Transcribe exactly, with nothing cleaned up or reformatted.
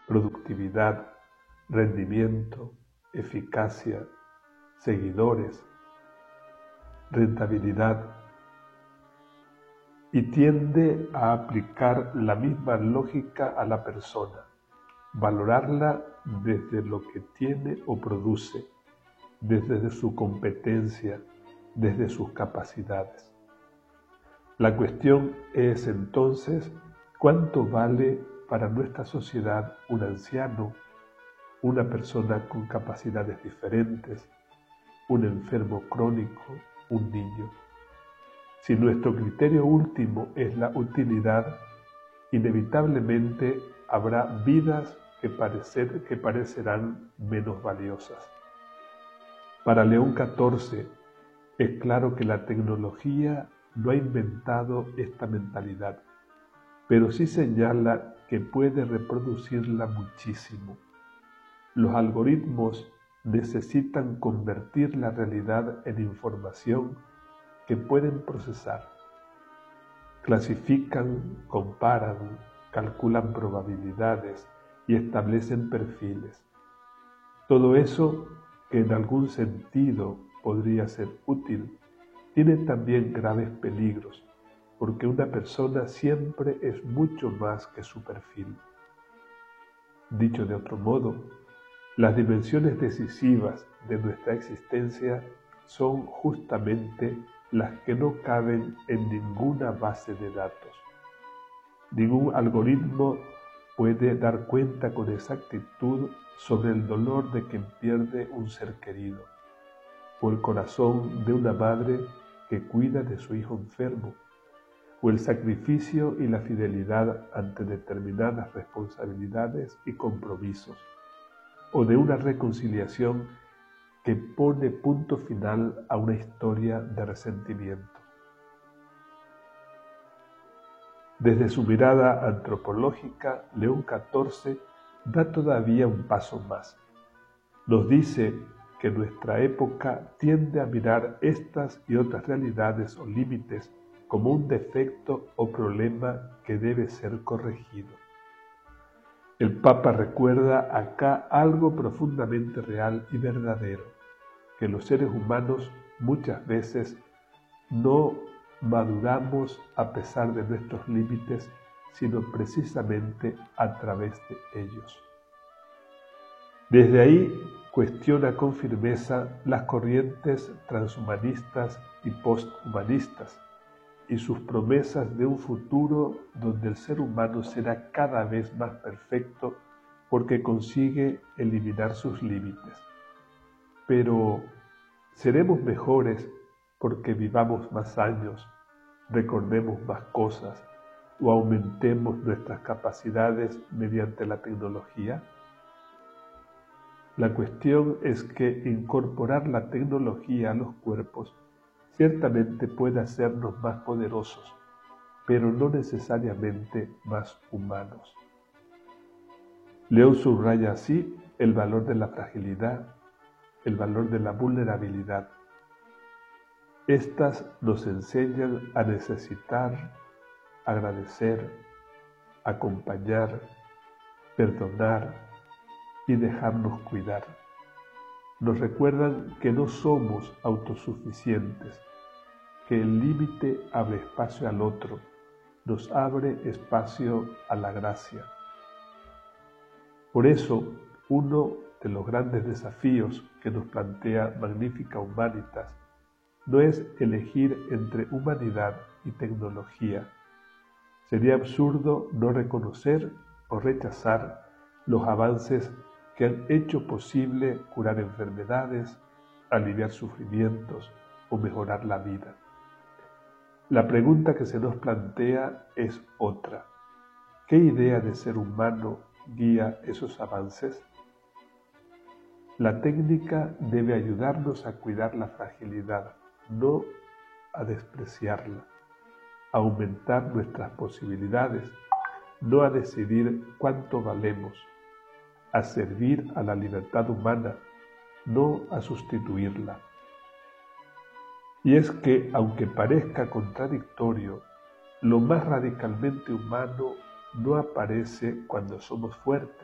productividad, rendimiento, eficacia, seguidores, rentabilidad, y tiende a aplicar la misma lógica a la persona, valorarla desde lo que tiene o produce, desde su competencia, desde sus capacidades. La cuestión es entonces cuánto vale para nuestra sociedad un anciano, una persona con capacidades diferentes, un enfermo crónico, un niño. Si nuestro criterio último es la utilidad, inevitablemente habrá vidas que, parecer, que parecerán menos valiosas. Para León catorce, es claro que la tecnología no ha inventado esta mentalidad, pero sí señala que puede reproducirla muchísimo. Los algoritmos necesitan convertir la realidad en información que pueden procesar. Clasifican, comparan, calculan probabilidades y establecen perfiles. Todo eso, que en algún sentido podría ser útil, tiene también graves peligros, porque una persona siempre es mucho más que su perfil. Dicho de otro modo, las dimensiones decisivas de nuestra existencia son justamente las que no caben en ninguna base de datos. Ningún algoritmo puede dar cuenta con exactitud sobre el dolor de quien pierde un ser querido, o el corazón de una madre que cuida de su hijo enfermo, o el sacrificio y la fidelidad ante determinadas responsabilidades y compromisos, o de una reconciliación que pone punto final a una historia de resentimiento. Desde su mirada antropológica, León catorce da todavía un paso más. Nos dice que nuestra época tiende a mirar estas y otras realidades o límites como un defecto o problema que debe ser corregido. El Papa recuerda acá algo profundamente real y verdadero, que los seres humanos muchas veces no maduramos a pesar de nuestros límites, sino precisamente a través de ellos. Desde ahí cuestiona con firmeza las corrientes transhumanistas y posthumanistas y sus promesas de un futuro donde el ser humano será cada vez más perfecto porque consigue eliminar sus límites. Pero, ¿seremos mejores porque vivamos más años, recordemos más cosas o aumentemos nuestras capacidades mediante la tecnología? La cuestión es que incorporar la tecnología a los cuerpos ciertamente puede hacernos más poderosos, pero no necesariamente más humanos. León subraya así el valor de la fragilidad, el valor de la vulnerabilidad. Estas nos enseñan a necesitar, agradecer, acompañar, perdonar y dejarnos cuidar. Nos recuerdan que no somos autosuficientes, que el límite abre espacio al otro, nos abre espacio a la gracia. Por eso, uno de los grandes desafíos que nos plantea Magnificat Humanitas no es elegir entre humanidad y tecnología. Sería absurdo no reconocer o rechazar los avances que han hecho posible curar enfermedades, aliviar sufrimientos o mejorar la vida. La pregunta que se nos plantea es otra. ¿Qué idea de ser humano guía esos avances? La técnica debe ayudarnos a cuidar la fragilidad, no a despreciarla, a aumentar nuestras posibilidades, no a decidir cuánto valemos, a servir a la libertad humana, no a sustituirla. Y es que, aunque parezca contradictorio, lo más radicalmente humano no aparece cuando somos fuertes,